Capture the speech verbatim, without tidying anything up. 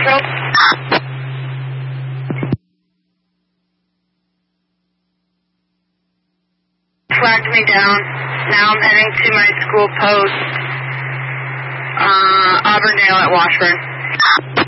Central. Flagged me down. Now I'm heading to my school post, uh, Auburndale at Washburn.